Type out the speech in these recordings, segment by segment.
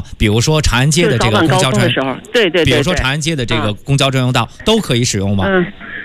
道，比如说长安街的这个公交专用道， 对， 比如说长安街的这个公交专用道都可以使用吗？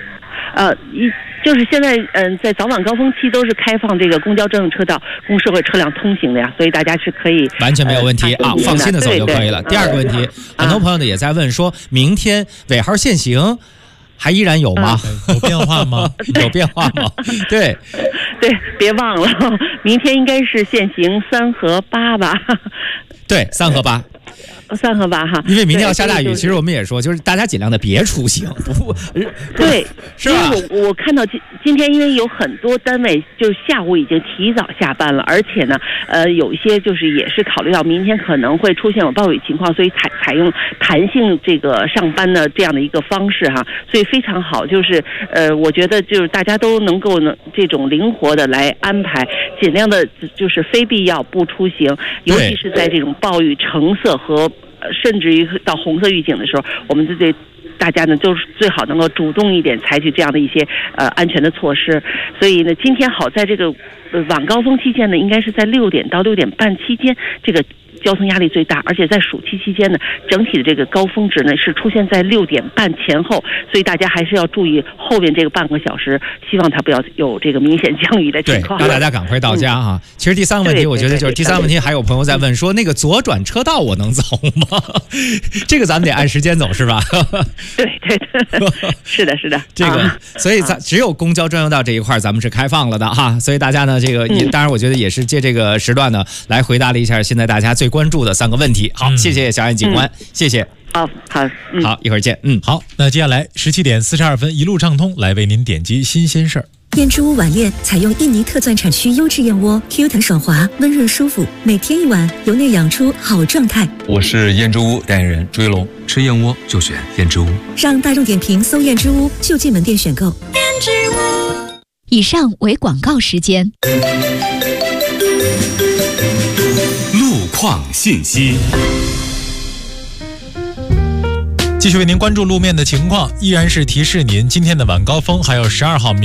就是现在在早晚高峰期都是开放这个公交专用车道供社会车辆通行的呀，所以大家是可以完全没有问题啊，放心的走就可以了。第二个问题，很多朋友呢也在问说，明天尾号限行还依然有吗？ 有变化吗？ 有变化吗？对， 别忘了，明天应该是限行3和8吧？ 对，3和8。 3和8哈， 因为明天要下大雨，其实我们也说，就是大家尽量的别出行， 对， 是吧？ 因为我看到今天，因为有很多单位就下午已经提早下班了，而且呢，有一些就是也是考虑到明天可能会出现有暴雨情况，所以采用弹性这个上班的这样的一个方式哈，所以非常好。就是我觉得就是大家都能够这种灵活的来安排，尽量的就是非必要不出行，尤其是在这种暴雨橙色和甚至于到红色预警的时候，我们对大家呢就是最好能够主动一点，采取这样的一些安全的措施。所以呢，今天好在这个晚高峰期间呢，应该是在6点到6点半期间，这个交通压力最大，而且在暑期期间呢，整体的这个高峰值呢是出现在6点半前后，所以大家还是要注意后边这个半个小时，希望它不要有这个明显降雨的情况。 对，让大家赶快到家哈。其实第三个问题，我觉得就是第三个问题，还有朋友在问说，那个左转车道我能走吗？这个咱们得按时间走是吧？ 对，是的， 这个，所以只有公交专用道这一块咱们是开放了的哈。所以大家呢，这个当然我觉得也是借这个时段呢，来回答了一下现在大家最关注的3个问题。好，谢谢小安警官，谢谢。 好， 好，一会儿见。 好，那接下来17点42分，一路畅通来为您点击新鲜事儿。 燕之屋晚宴采用印尼特钻产区优质燕窝 ，Q 弹爽滑，温润舒服，每天1碗，由内养出好状态。 我是燕之屋代言人朱一龙，吃燕窝就选燕之屋。 上大众点评搜燕之屋，就近门店选购。燕之屋。以上为广告时间。 路况信息。 继续为您关注路面的情况，依然是提示您今天的晚高峰还有12号